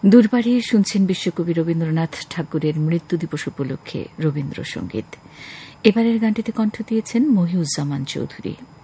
দূরপাড়ে শুনছেন বিশ্বকবি রবীন্দ্রনাথ ঠাকুরের মৃত্যু দিবস উপলক্ষে রবীন্দ্রসঙ্গীত। এবারের গানটিতে কণ্ঠ দিয়েছেন মহিউজ্জামান চৌধুরী।